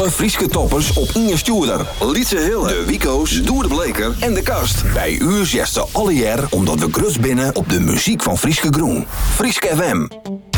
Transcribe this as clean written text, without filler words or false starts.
Alle Frieske toppers op Inge Stuurder. Lietse Hille, de Wico's, Doer de Bleker en de Kast. Bij u zegt ze alle jaar omdat we grut binnen op de muziek van Frieske Groen. Frieske FM.